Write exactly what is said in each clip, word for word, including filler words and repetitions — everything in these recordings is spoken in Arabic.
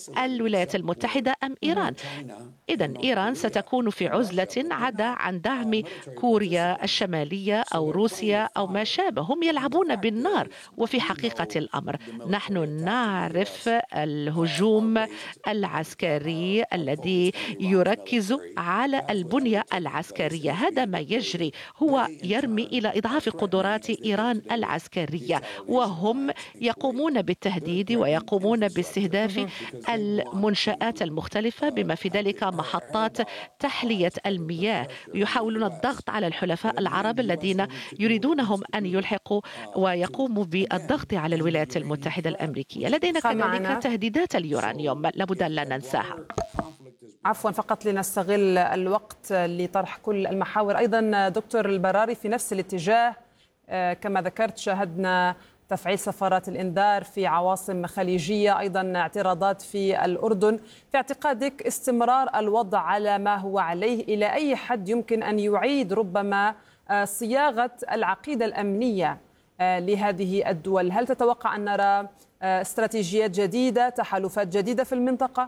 الولايات المتحدة أم إيران؟ إذن إيران ستكون في عزلة عدا عن دعم كوريا الشمالية أو روسيا أو ما شابه. هم يلعبون بالنار. وفي حقيقة الأمر نحن نعرف الهجوم العسكري الذي يركز على البنية العسكرية. هذا ما يجري، هو يرمي إلى إضعاف قدرات إيران العسكرية، وهم يقومون بالتهديد ويقومون باستهداف المنشآت المختلفة بما في ذلك محطات تحلية المياه. يحاولون الضغط على الحلفاء العرب الذين يريدونهم أن يلحقوا ويقوموا بالضغط على الولايات المتحدة الأمريكية. لدينا كذلك تهديدات اليورانيوم لابد أن لا ننساها. عفوا، فقط لنستغل الوقت لطرح كل المحاور. أيضا دكتور البراري، في نفس الاتجاه كما ذكرت شاهدنا تفعيل سفارات الإنذار في عواصم خليجية، أيضا اعتراضات في الأردن. في اعتقادك استمرار الوضع على ما هو عليه إلى أي حد يمكن أن يعيد ربما صياغة العقيدة الأمنية لهذه الدول؟ هل تتوقع أن نرى استراتيجيات جديدة، تحالفات جديدة في المنطقة؟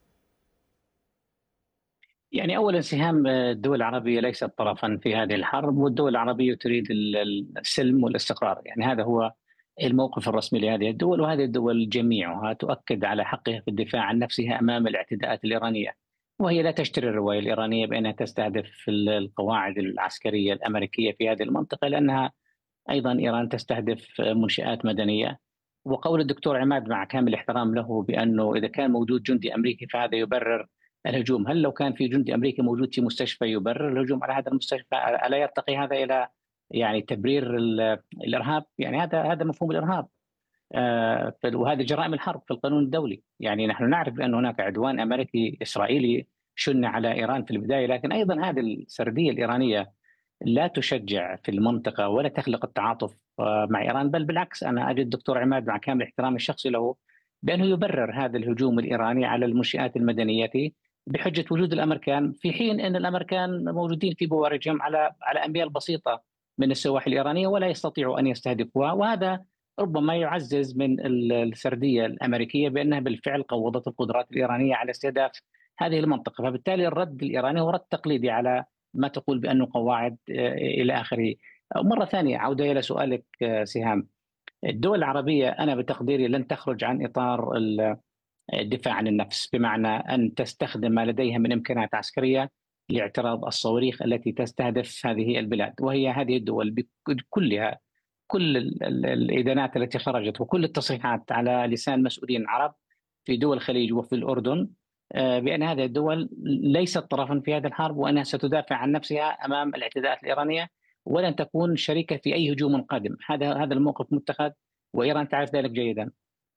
يعني أولا سهام الدول العربية ليست طرفا في هذه الحرب، والدول العربية تريد السلم والاستقرار. يعني هذا هو الموقف الرسمي لهذه الدول، وهذه الدول جميعها تؤكد على حقها في الدفاع عن نفسها أمام الاعتداءات الإيرانية، وهي لا تشتري الرواية الإيرانية بأنها تستهدف القواعد العسكرية الأمريكية في هذه المنطقة، لأنها أيضا إيران تستهدف منشآت مدنية. وقول الدكتور عماد مع كامل احترام له بأنه إذا كان موجود جندي أمريكي فهذا يبرر الهجوم. هل لو كان في جندي أمريكي موجود في مستشفى يبرر الهجوم على هذا المستشفى؟ ألا يرتقي هذا إلى يعني تبرير الإرهاب؟ يعني هذا هذا مفهوم الإرهاب، آه وهذه جرائم الحرب في القانون الدولي. يعني نحن نعرف بأن هناك عدوان أمريكي إسرائيلي شن على إيران في البداية، لكن أيضا هذه السردية الإيرانية لا تشجع في المنطقة ولا تخلق التعاطف مع إيران، بل بالعكس. أنا أجد الدكتور عماد مع كامل احترامي الشخصي له بأنه يبرر هذا الهجوم الإيراني على المنشآت المدنية بحجة وجود الأمريكان، في حين أن الأمريكان موجودين في بوارجهم على على أميال بسيطة من السواحل الإيرانية ولا يستطيعوا أن يستهدفوها. وهذا ربما يعزز من السردية الأمريكية بأنها بالفعل قوضت القدرات الإيرانية على استهداف هذه المنطقة. فبالتالي الرد الإيراني هو رد تقليدي على ما تقول بأنه قواعد إلى آخره. مرة ثانية عودة إلى سؤالك سهام، الدول العربية أنا بتقديري لن تخرج عن إطار الدفاع عن النفس، بمعنى أن تستخدم ما لديها من إمكانات عسكرية لاعتراض الصواريخ التي تستهدف هذه البلاد. وهي هذه الدول كلها، كل الإدانات التي خرجت وكل التصريحات على لسان مسؤولين عرب في دول الخليج وفي الأردن بأن هذه الدول ليست طرفا في هذه الحرب، وأنها ستدافع عن نفسها أمام الاعتداءات الإيرانية ولن تكون شريكة في أي هجوم قادم. هذا هذا الموقف متخذ وإيران تعرف ذلك جيدا.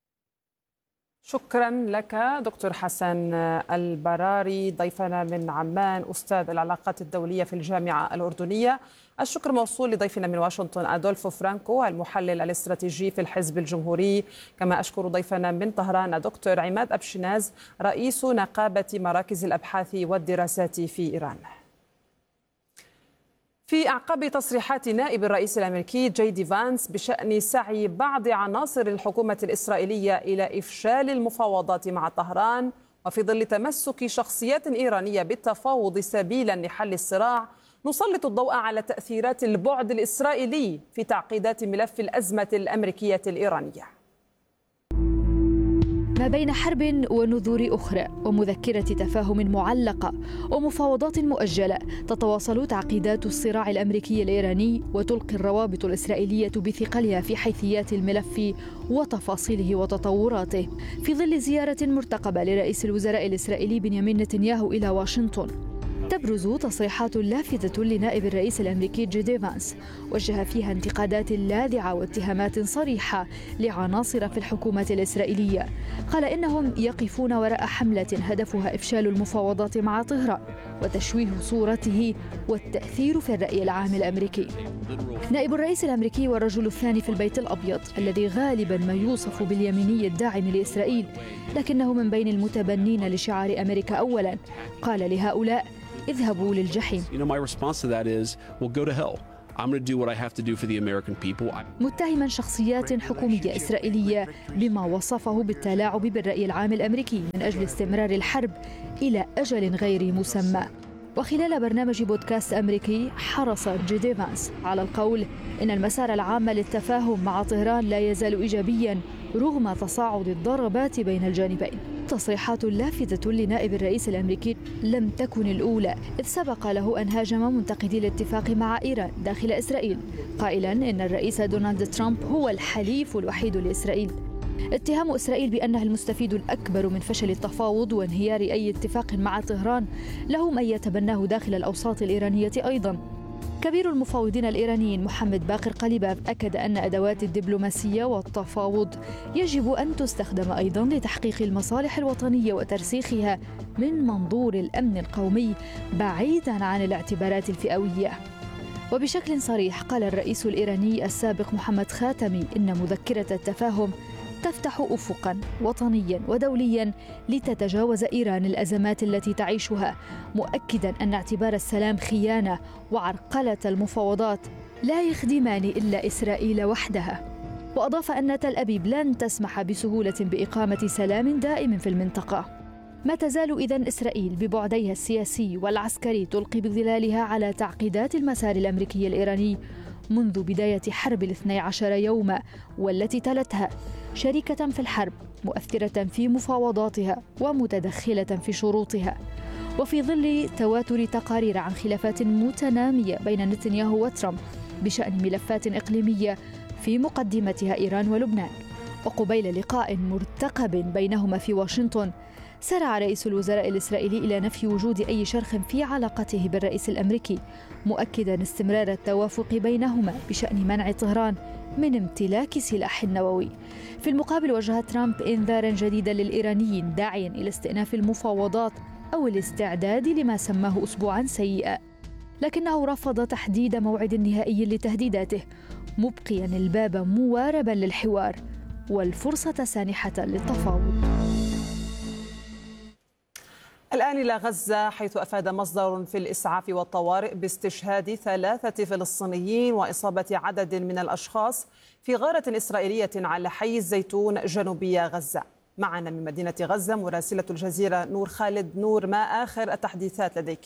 شكرا لك دكتور حسن البراري، ضيفنا من عمان، أستاذ العلاقات الدولية في الجامعة الأردنية. الشكر موصول لضيفنا من واشنطن أدولفو فرانكو، المحلل الاستراتيجي في الحزب الجمهوري. كما أشكر ضيفنا من طهران دكتور عماد أبشناز، رئيس نقابة مراكز الأبحاث والدراسات في إيران. في أعقاب تصريحات نائب الرئيس الأمريكي جي دي فانس بشأن سعي بعض عناصر الحكومة الإسرائيلية إلى إفشال المفاوضات مع طهران، وفي ظل تمسك شخصيات إيرانية بالتفاوض سبيلا لحل الصراع، نسلط الضوء على تأثيرات البعد الإسرائيلي في تعقيدات ملف الأزمة الأمريكية الإيرانية. ما بين حرب ونذور أخرى ومذكرة تفاهم معلقة ومفاوضات مؤجلة، تتواصل تعقيدات الصراع الأمريكي الإيراني وتلقي الروابط الإسرائيلية بثقلها في حيثيات الملف وتفاصيله وتطوراته. في ظل زيارة مرتقبة لرئيس الوزراء الإسرائيلي بنيامين نتنياهو إلى واشنطن، تبرز تصريحات لافتة لنائب الرئيس الأمريكي جي دي فانس وجه فيها انتقادات لاذعة واتهامات صريحة لعناصر في الحكومة الإسرائيلية. قال إنهم يقفون وراء حملة هدفها إفشال المفاوضات مع طهران وتشويه صورته والتأثير في الرأي العام الأمريكي. نائب الرئيس الأمريكي والرجل الثاني في البيت الأبيض، الذي غالبا ما يوصف باليميني الداعم لإسرائيل لكنه من بين المتبنين لشعار أمريكا أولا، قال لهؤلاء: اذهبوا للجحيم. متهما شخصيات حكومية إسرائيلية بما وصفه بالتلاعب بالرأي العام الأمريكي من أجل استمرار الحرب إلى أجل غير مسمى. وخلال برنامج بودكاست أمريكي حرص جي دي فانس على القول إن المسار العام للتفاهم مع طهران لا يزال إيجابياً رغم تصاعد الضربات بين الجانبين. تصريحات لافتة لنائب الرئيس الأمريكي لم تكن الأولى، إذ سبق له أن هاجم منتقدي الاتفاق مع إيران داخل إسرائيل قائلاً إن الرئيس دونالد ترامب هو الحليف الوحيد لإسرائيل. اتهام إسرائيل بأنها المستفيد الأكبر من فشل التفاوض وانهيار أي اتفاق مع طهران له من يتبناه داخل الأوساط الإيرانية أيضاً. كبير المفاوضين الإيرانيين محمد باقر قليباف أكد أن أدوات الدبلوماسية والتفاوض يجب أن تستخدم أيضاً لتحقيق المصالح الوطنية وترسيخها من منظور الأمن القومي بعيداً عن الاعتبارات الفئوية. وبشكل صريح قال الرئيس الإيراني السابق محمد خاتمي إن مذكرة التفاهم تفتح أفقاً وطنياً ودولياً لتتجاوز إيران الأزمات التي تعيشها، مؤكداً أن اعتبار السلام خيانة وعرقلة المفاوضات لا يخدمان إلا إسرائيل وحدها. وأضاف أن تل أبيب لن تسمح بسهولة بإقامة سلام دائم في المنطقة. ما تزال إذن إسرائيل ببعديها السياسي والعسكري تلقي بظلالها على تعقيدات المسار الأمريكي الإيراني منذ بداية حرب الاثني عشر يوما والتي تلتها، شريكة في الحرب، مؤثرة في مفاوضاتها ومتدخلة في شروطها. وفي ظل تواتر تقارير عن خلافات متنامية بين نتنياهو وترامب بشأن ملفات إقليمية في مقدمتها إيران ولبنان، وقبيل لقاء مرتقب بينهما في واشنطن، سارع رئيس الوزراء الإسرائيلي إلى نفي وجود أي شرخ في علاقته بالرئيس الأمريكي، مؤكداً استمرار التوافق بينهما بشأن منع طهران من امتلاك سلاح نووي. في المقابل وجه ترامب إنذاراً جديداً للإيرانيين داعياً إلى استئناف المفاوضات أو الاستعداد لما سماه أسبوعاً سيئاً، لكنه رفض تحديد موعد نهائي لتهديداته، مبقياً الباب موارباً للحوار والفرصة سانحة للتفاوض. الآن إلى غزة، حيث أفاد مصدر في الإسعاف والطوارئ باستشهاد ثلاثة فلسطينيين وإصابة عدد من الأشخاص في غارة إسرائيلية على حي الزيتون جنوبي غزة. معنا من مدينة غزة مراسلة الجزيرة نور خالد. نور، ما آخر التحديثات لديك؟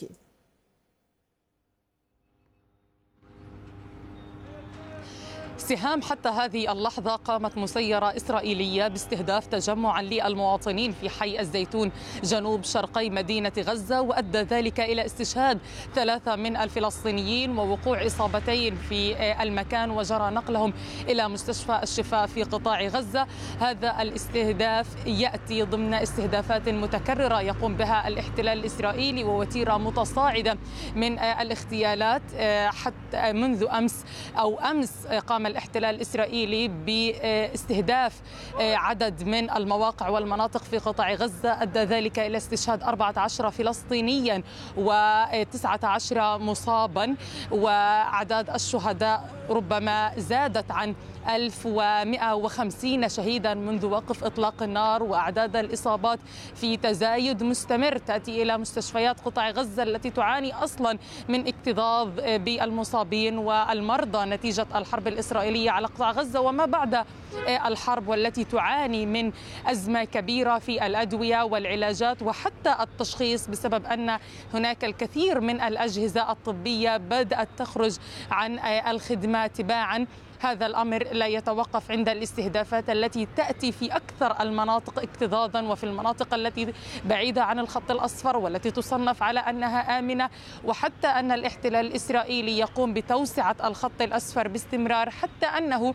سهام، حتى هذه اللحظة قامت مسيرة إسرائيلية باستهداف تجمعا للمواطنين في حي الزيتون جنوب شرقي مدينة غزة، وأدى ذلك إلى استشهاد ثلاثة من الفلسطينيين ووقوع إصابتين في المكان، وجرى نقلهم إلى مستشفى الشفاء في قطاع غزة. هذا الاستهداف يأتي ضمن استهدافات متكررة يقوم بها الاحتلال الإسرائيلي ووتيرة متصاعدة من الاغتيالات. حتى منذ أمس أو أمس قام الاحتلال الإسرائيلي باستهداف عدد من المواقع والمناطق في قطاع غزة، أدى ذلك إلى استشهاد أربعة عشر فلسطينيا وتسعة عشر مصابا، وأعداد الشهداء ربما زادت عن ألف ومئة وخمسين شهيدا منذ وقف إطلاق النار، وأعداد الإصابات في تزايد مستمر تأتي إلى مستشفيات قطاع غزة التي تعاني أصلا من اكتظاظ بالمصابين والمرضى نتيجة الحرب الإسرائيلية على قطاع غزة وما بعد الحرب، والتي تعاني من أزمة كبيرة في الأدوية والعلاجات وحتى التشخيص، بسبب أن هناك الكثير من الأجهزة الطبية بدأت تخرج عن الخدمة تباعا. هذا الأمر لا يتوقف عند الاستهدافات التي تأتي في أكثر المناطق اكتظاظا، وفي المناطق التي بعيدة عن الخط الأصفر والتي تصنف على أنها آمنة، وحتى أن الاحتلال الإسرائيلي يقوم بتوسعة الخط الأصفر باستمرار، حتى أنه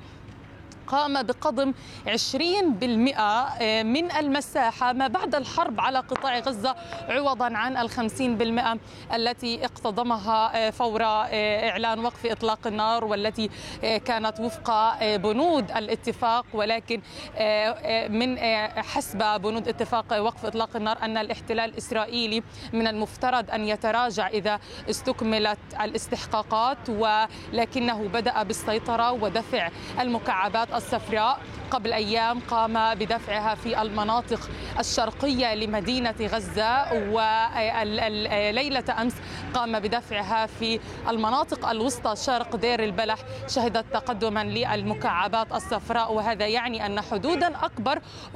قام بقضم عشرين بالمئة من المساحة ما بعد الحرب على قطاع غزة، عوضا عن الخمسين بالمئة التي اقتضمها فور إعلان وقف إطلاق النار، والتي كانت وفق بنود الاتفاق. ولكن من حسب بنود اتفاق وقف إطلاق النار أن الاحتلال الإسرائيلي من المفترض أن يتراجع إذا استكملت الاستحقاقات، ولكنه بدأ بالسيطرة ودفع المكعبات الصفراء قبل أيام قام بدفعها في المناطق الشرقية لمدينة غزة، وليلة أمس قام بدفعها في المناطق الوسطى شرق دير البلح، شهدت تقدما للمكعبات الصفراء. وهذا يعني أن حدودا أكبر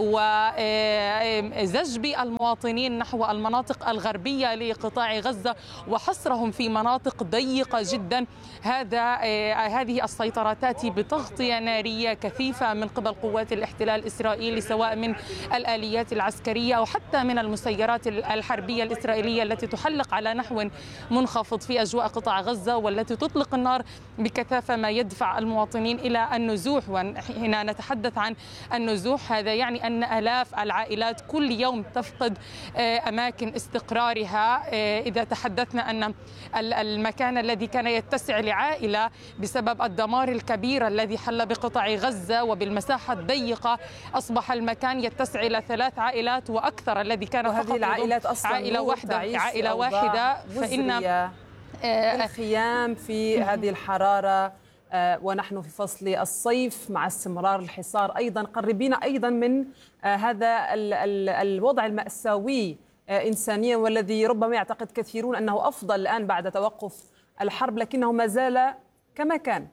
وزج بالمواطنين نحو المناطق الغربية لقطاع غزة وحصرهم في مناطق ضيقة جدا. هذا هذه السيطرة تأتي بتغطية نارية كثيفة من قبل قوات الاحتلال الإسرائيلي، سواء من الآليات العسكرية أو حتى من المسيرات الحربية الإسرائيلية التي تحلق على نحو منخفض في أجواء قطاع غزة والتي تطلق النار بكثافة، ما يدفع المواطنين إلى النزوح. وحين نتحدث عن النزوح هذا يعني أن آلاف العائلات كل يوم تفقد أماكن استقرارها. إذا تحدثنا أن المكان الذي كان يتسع لعائلة بسبب الدمار الكبير الذي حل بقطاع غزة وبالمساحة الضيقة، أصبح المكان يتسع إلى ثلاث عائلات وأكثر، الذي كان وهذه فقط العائلات أصلا عائلة واحدة عائلة واحدة فإن الخيام في هذه الحرارة ونحن في فصل الصيف مع استمرار الحصار أيضا قربين أيضا من هذا الوضع المأساوي إنسانيا، والذي ربما يعتقد كثيرون أنه أفضل الآن بعد توقف الحرب، لكنه ما زال كما كان.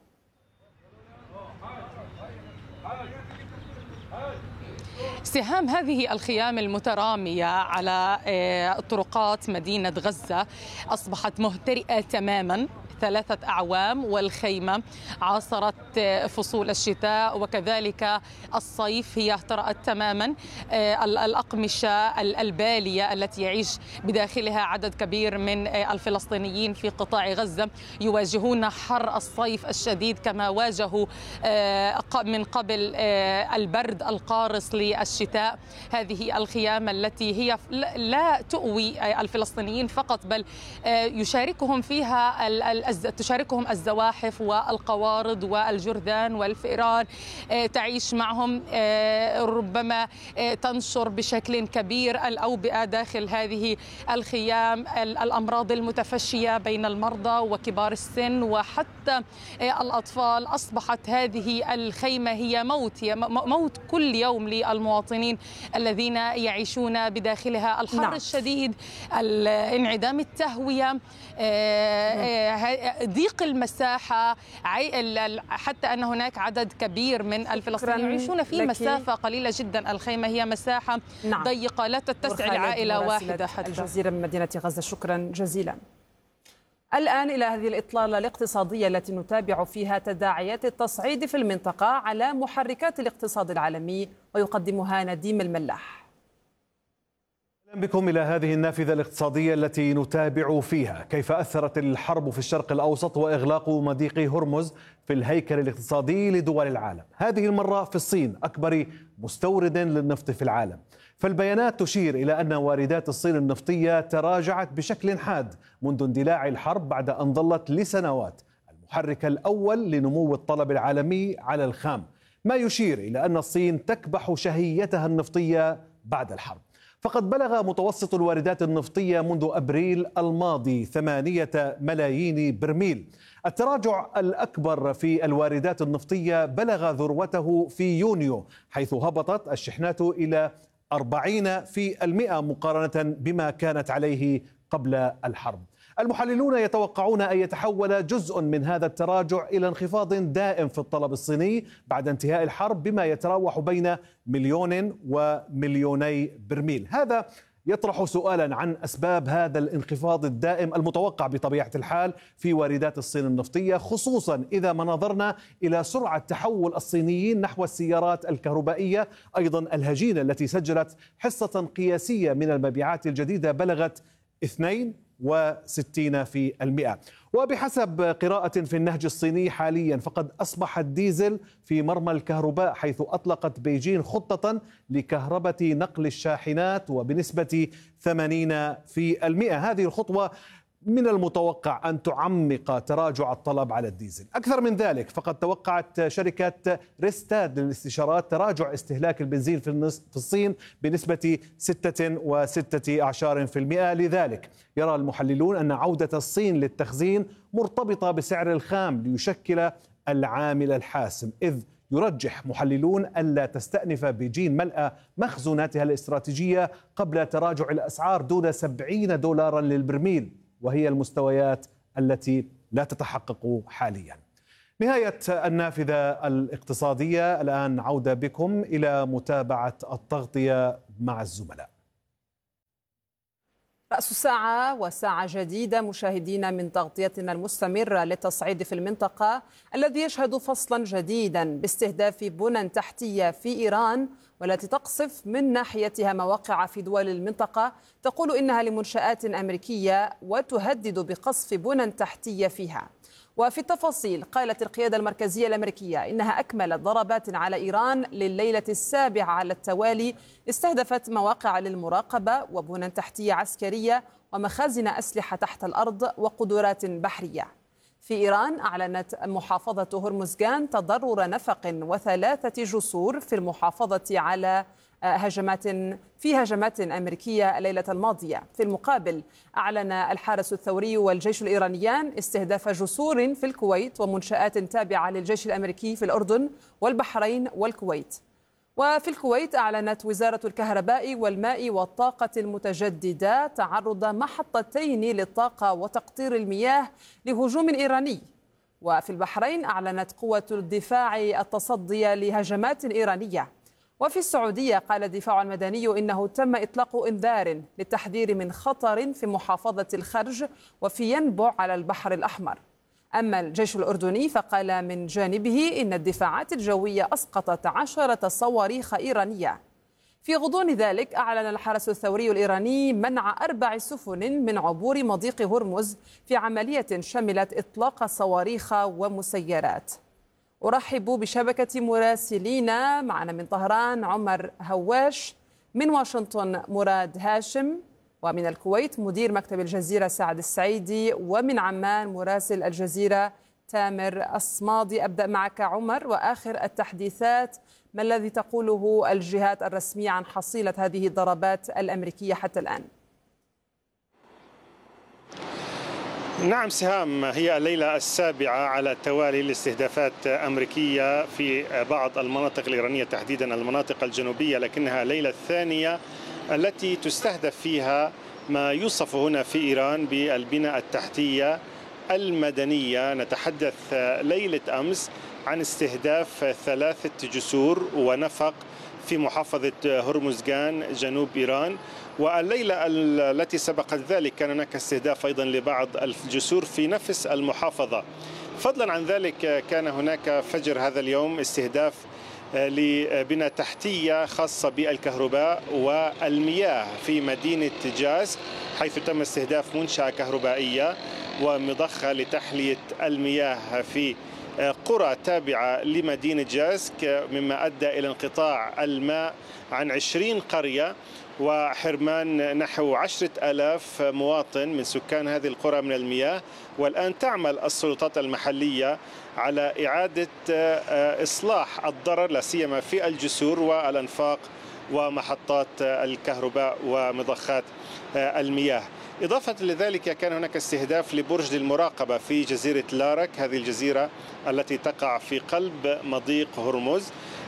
سهام هذه الخيام المترامية على طرقات مدينة غزة أصبحت مهترئة تماما ثلاثة أعوام، والخيمة عاصرت فصول الشتاء وكذلك الصيف، هي اهترأت تماما. الأقمشة البالية التي يعيش بداخلها عدد كبير من الفلسطينيين في قطاع غزة يواجهون حر الصيف الشديد كما واجهوا من قبل البرد القارص للشتاء. هذه الخيام التي هي لا تؤوي الفلسطينيين فقط، بل يشاركهم فيها تشاركهم الزواحف والقوارض والجرذان والفئران، تعيش معهم، ربما تنشر بشكل كبير الأوبئة داخل هذه الخيام، الأمراض المتفشية بين المرضى وكبار السن وحتى الأطفال. أصبحت هذه الخيمة هي موت، هي موت كل يوم للمواطنين الذين يعيشون بداخلها. الحر نعم. الشديد، انعدام التهوية، ضيق المساحة، حتى أن هناك عدد كبير من الفلسطينيين يعيشون في مسافة قليلة جدا. الخيمة هي مساحة نعم. ضيقة لا تتسع لعائلة واحدة حتى. الجزيرة من مدينة غزة، شكرا جزيلا. الآن إلى هذه الإطلالة الاقتصادية التي نتابع فيها تداعيات التصعيد في المنطقة على محركات الاقتصاد العالمي، ويقدمها نديم الملاح. أهلا بكم إلى هذه النافذة الاقتصادية التي نتابع فيها كيف أثرت الحرب في الشرق الأوسط وإغلاق مضيق هرمز في الهيكل الاقتصادي لدول العالم، هذه المرة في الصين أكبر مستورد للنفط في العالم. فالبيانات تشير إلى أن واردات الصين النفطية تراجعت بشكل حاد منذ اندلاع الحرب، بعد أن ظلت لسنوات المحرك الأول لنمو الطلب العالمي على الخام، ما يشير إلى أن الصين تكبح شهيتها النفطية بعد الحرب. فقد بلغ متوسط الواردات النفطية منذ أبريل الماضي ثمانية ملايين برميل. التراجع الأكبر في الواردات النفطية بلغ ذروته في يونيو، حيث هبطت الشحنات إلى أربعين في المئة مقارنة بما كانت عليه قبل الحرب. المحللون يتوقعون أن يتحول جزء من هذا التراجع إلى انخفاض دائم في الطلب الصيني بعد انتهاء الحرب، بما يتراوح بين مليون ومليوني برميل. هذا يطرح سؤالا عن أسباب هذا الانخفاض الدائم المتوقع بطبيعة الحال في واردات الصين النفطية، خصوصا إذا ما نظرنا إلى سرعة تحول الصينيين نحو السيارات الكهربائية أيضا الهجينة، التي سجلت حصة قياسية من المبيعات الجديدة بلغت اثنين وستين في المئة. وبحسب قراءة في النهج الصيني حاليا فقد أصبح الديزل في مرمى الكهرباء، حيث أطلقت بيجين خطة لكهربة نقل الشاحنات وبنسبة ثمانين في المئة. هذه الخطوة من المتوقع أن تعمق تراجع الطلب على الديزل. أكثر من ذلك فقد توقعت شركة ريستاد للاستشارات تراجع استهلاك البنزين في الصين بنسبة ستة وستة أعشار في المئة. لذلك يرى المحللون أن عودة الصين للتخزين مرتبطة بسعر الخام ليشكل العامل الحاسم، إذ يرجح محللون ألا تستأنف بيجين ملء مخزوناتها الاستراتيجية قبل تراجع الأسعار دون سبعين دولارا للبرميل، وهي المستويات التي لا تتحقق حاليا. نهاية النافذة الاقتصادية. الآن عودة بكم إلى متابعة التغطية مع الزملاء. رأس الساعة وساعة جديدة مشاهدينا من تغطيتنا المستمرة للتصعيد في المنطقة، الذي يشهد فصلا جديدا باستهداف بنى تحتية في إيران، والتي تقصف من ناحيتها مواقع في دول المنطقة تقول إنها لمنشآت أمريكية وتهدد بقصف بنى تحتية فيها. وفي التفاصيل، قالت القيادة المركزية الأمريكية إنها أكملت ضربات على إيران لليلة السابعة على التوالي، استهدفت مواقع للمراقبة وبنى تحتية عسكرية ومخازن أسلحة تحت الأرض وقدرات بحرية. في إيران أعلنت محافظة هرمزغان تضرر نفق وثلاثة جسور في المحافظة على هجمات في هجمات أمريكية الليلة الماضية. في المقابل، أعلن الحرس الثوري والجيش الإيرانيان استهداف جسور في الكويت ومنشآت تابعة للجيش الأمريكي في الأردن والبحرين والكويت. وفي الكويت أعلنت وزارة الكهرباء والماء والطاقة المتجددة تعرض محطتين للطاقة وتقطير المياه لهجوم إيراني. وفي البحرين أعلنت قوة الدفاع التصدي لهجمات إيرانية. وفي السعودية قال الدفاع المدني إنه تم إطلاق إنذار للتحذير من خطر في محافظة الخرج وفي ينبع على البحر الأحمر. أما الجيش الأردني فقال من جانبه إن الدفاعات الجوية أسقطت عشرة صواريخ إيرانية. في غضون ذلك أعلن الحرس الثوري الإيراني منع أربع سفن من عبور مضيق هرمز في عملية شملت إطلاق صواريخ ومسيرات. أرحب بشبكة مراسلينا، معنا من طهران عمر هواش، من واشنطن مراد هاشم، ومن الكويت مدير مكتب الجزيرة سعد السعيدي، ومن عمان مراسل الجزيرة تامر الصمادي. أبدأ معك عمر، وآخر التحديثات، ما الذي تقوله الجهات الرسمية عن حصيلة هذه الضربات الأمريكية حتى الآن؟ نعم سهام، هي الليلة السابعة على التوالي لاستهدافات أمريكية في بعض المناطق الإيرانية، تحديدا المناطق الجنوبية، لكنها الليلة الثانية التي تستهدف فيها ما يوصف هنا في إيران بالبنى التحتية المدنية. نتحدث ليلة أمس عن استهداف ثلاثة جسور ونفق في محافظة هرمزغان جنوب إيران، والليلة التي سبقت ذلك كان هناك استهداف أيضا لبعض الجسور في نفس المحافظة. فضلا عن ذلك كان هناك فجر هذا اليوم استهداف لبنى تحتية خاصة بالكهرباء والمياه في مدينة جاسك، حيث تم استهداف منشأة كهربائية ومضخة لتحلية المياه في قرى تابعة لمدينة جاسك، مما أدى إلى انقطاع الماء عن عشرين قرية وحرمان نحو عشرة آلاف مواطن من سكان هذه القرى من المياه. والآن تعمل السلطات المحلية على إعادة إصلاح الضرر، لا سيما في الجسور والأنفاق ومحطات الكهرباء ومضخات المياه. إضافة لذلك كان هناك استهداف لبرج للمراقبة في جزيرة لارك، هذه الجزيرة التي تقع في قلب مضيق هرمز.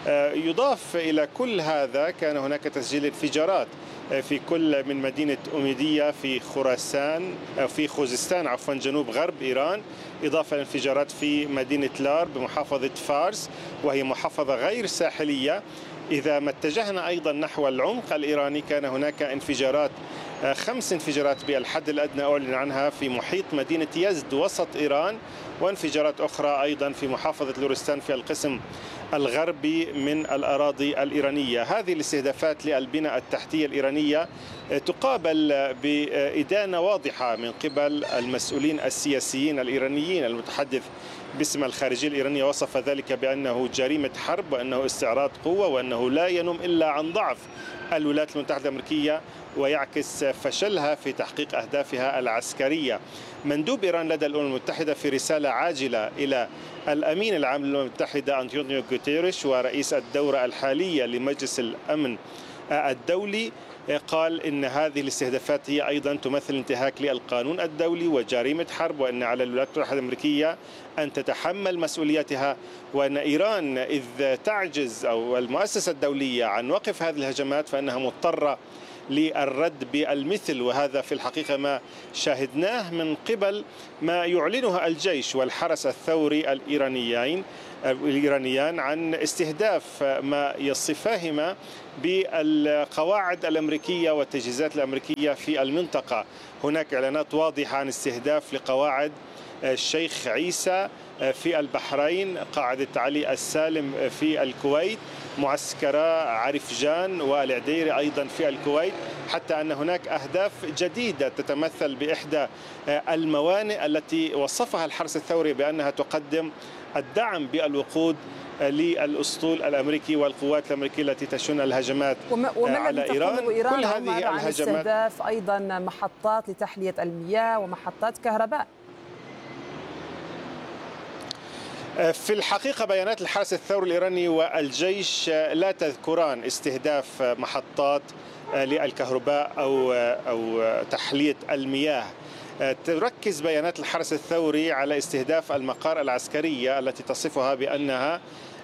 يضاف إلى كل هذا كان هناك تسجيل انفجارات في كل من مدينة أوميدية في خراسان في خوزستان عفوا جنوب غرب إيران، إضافة لانفجارات في مدينة لار بمحافظة فارس وهي محافظة غير ساحلية. إذا ما اتجهنا أيضا نحو العمق الإيراني كان هناك انفجارات، خمس انفجارات بالحد الأدنى أعلن عنها في محيط مدينة يزد وسط إيران، وانفجارات أخرى أيضا في محافظة لورستان في القسم الغربي من الأراضي الإيرانية. هذه الاستهدافات للبنى التحتية الإيرانية تقابل بإدانة واضحة من قبل المسؤولين السياسيين الإيرانيين. المتحدث باسم الخارجية الإيرانية وصف ذلك بأنه جريمة حرب وأنه استعراض قوة وأنه لا ينم إلا عن ضعف الولايات المتحدة الأمريكية ويعكس فشلها في تحقيق أهدافها العسكرية. مندوب إيران لدى الأمم المتحدة في رسالة عاجلة إلى الأمين العام للأمم المتحدة أنطونيو غوتيريش ورئيس الدورة الحالية لمجلس الأمن الدولي قال إن هذه الاستهدافات هي أيضا تمثل انتهاك للقانون الدولي وجريمة حرب، وأن على الولايات المتحدة الأمريكية أن تتحمل مسؤوليتها، وأن إيران إذ تعجز أو المؤسسة الدولية عن وقف هذه الهجمات فإنها مضطرة للرد بالمثل. وهذا في الحقيقة ما شاهدناه من قبل ما يعلنها الجيش والحرس الثوري الإيرانيين الإيرانيان عن استهداف ما يصفاهما بالقواعد الأمريكية والتجهيزات الأمريكية في المنطقة. هناك إعلانات واضحة عن استهداف لقواعد الشيخ عيسى في البحرين، قاعدة علي السالم في الكويت، معسكرة عرفجان والعديري أيضا في الكويت، حتى أن هناك أهداف جديدة تتمثل بإحدى الموانئ التي وصفها الحرس الثوري بأنها تقدم الدعم بالوقود للأسطول الأمريكي والقوات الأمريكية التي تشن الهجمات على إيران. إيران كل هذه الهجمات عن استهداف أيضا محطات لتحلية المياه ومحطات كهرباء. في الحقيقة بيانات الحرس الثوري الإيراني والجيش لا تذكران استهداف محطات للكهرباء أو أو تحلية المياه. تركز بيانات الحرس الثوري على استهداف المقار العسكرية التي تصفها بأنها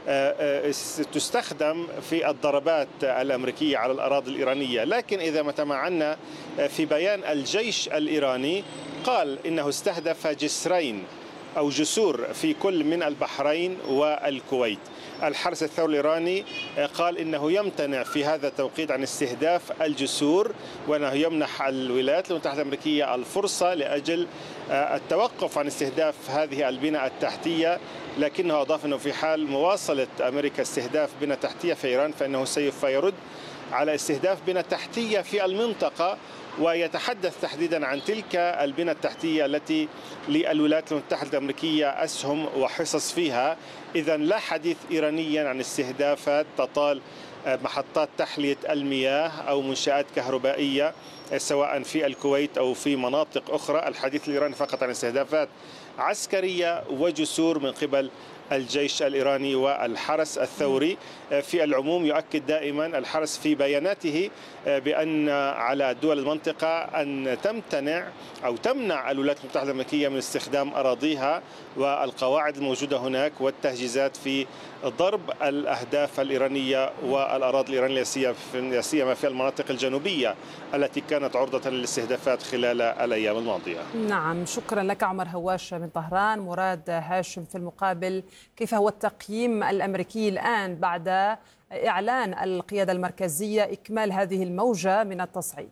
تستخدم في الضربات الأمريكية على الأراضي الإيرانية. لكن إذا ما تمعنا في بيان الجيش الإيراني قال إنه استهدف جسرين أو جسور في كل من البحرين والكويت. الحرس الثوري الإيراني قال إنه يمتنع في هذا التوقيت عن استهداف الجسور، وأنه يمنح الولايات المتحدة الأمريكية الفرصة لأجل التوقف عن استهداف هذه البنى التحتية. لكنه أضاف أنه في حال مواصلة أمريكا استهداف بنى تحتية في إيران فإنه سوف يرد على استهداف بنى تحتية في المنطقة، ويتحدث تحديدا عن تلك البنى التحتية التي للولايات المتحدة الأمريكية أسهم وحصص فيها. إذا لا حديث إيرانيا عن استهدافات تطال محطات تحلية المياه أو منشآت كهربائية سواء في الكويت أو في مناطق أخرى. الحديث الإيراني فقط عن استهدافات عسكرية وجسور من قبل الجيش الإيراني والحرس الثوري. في العموم يؤكد دائما الحرس في بياناته بأن على دول المنطقة أن تمتنع أو تمنع الولايات المتحدة الأمريكية من استخدام أراضيها والقواعد الموجودة هناك والتهجيزات في ضرب الأهداف الإيرانية والأراضي الإيرانية لا سيما في المناطق الجنوبية التي كانت عرضة للاستهدافات خلال الأيام الماضية. نعم، شكرا لك عمر هواش من طهران. مراد هاشم في المقابل، كيف هو التقييم الأمريكي الآن بعد إعلان القيادة المركزية إكمال هذه الموجة من التصعيد؟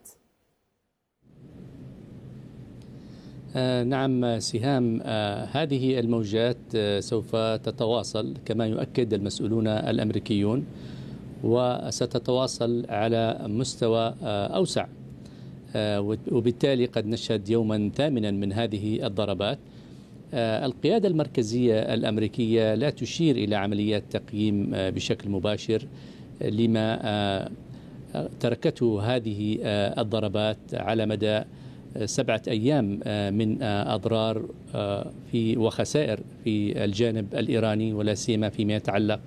آه نعم سهام، آه هذه الموجات آه سوف تتواصل كما يؤكد المسؤولون الأمريكيون، وستتواصل على مستوى آه أوسع، آه وبالتالي قد نشهد يوما ثامنا من هذه الضربات. آه القيادة المركزية الأمريكية لا تشير إلى عمليات تقييم آه بشكل مباشر لما آه تركته هذه آه الضربات على مدى سبعة أيام من أضرار في وخسائر في الجانب الإيراني، ولا سيما فيما يتعلق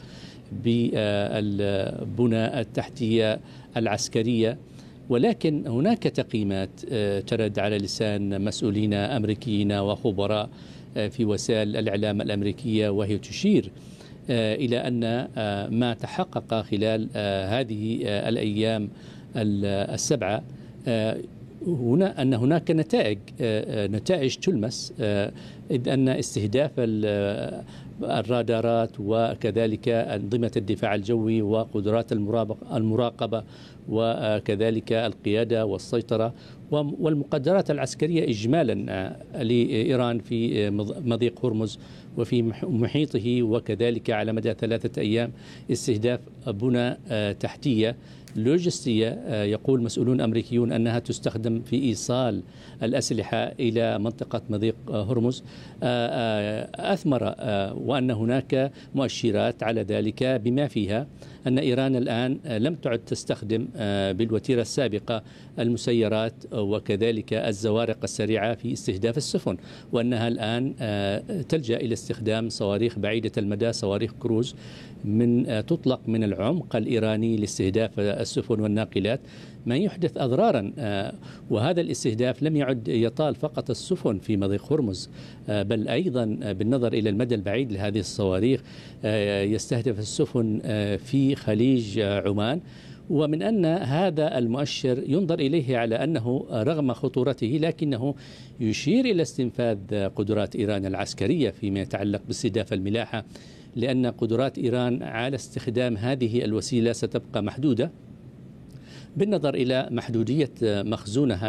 بالبنى التحتية العسكرية. ولكن هناك تقييمات ترد على لسان مسؤولين أمريكيين وخبراء في وسائل الإعلام الأمريكية، وهي تشير إلى أن ما تحقق خلال هذه الأيام السبعة هنا أن هناك نتائج نتائج تلمس، إذ أن استهداف الرادارات وكذلك أنظمة الدفاع الجوي وقدرات المراقبة وكذلك القيادة والسيطرة والمقدرات العسكرية إجمالا لإيران في مضيق هرمز وفي محيطه، وكذلك على مدى ثلاثة أيام استهداف بنى تحتية لوجستية يقول مسؤولون أمريكيون أنها تستخدم في إيصال الأسلحة إلى منطقة مضيق هرمز، أثمر وأن هناك مؤشرات على ذلك، بما فيها أن إيران الآن لم تعد تستخدم بالوتيرة السابقة المسيرات وكذلك الزوارق السريعة في استهداف السفن، وأنها الآن تلجأ إلى استخدام صواريخ بعيدة المدى، صواريخ كروز من تطلق من العمق الإيراني لاستهداف السفن والناقلات. ما يحدث أضرارا. وهذا الاستهداف لم يعد يطال فقط السفن في مضيق هرمز، بل أيضا بالنظر إلى المدى البعيد لهذه الصواريخ يستهدف السفن في خليج عمان. ومن أن هذا المؤشر ينظر إليه على أنه رغم خطورته لكنه يشير إلى استنفاذ قدرات إيران العسكرية فيما يتعلق باستهداف الملاحة، لأن قدرات إيران على استخدام هذه الوسيلة ستبقى محدودة بالنظر إلى محدودية مخزونها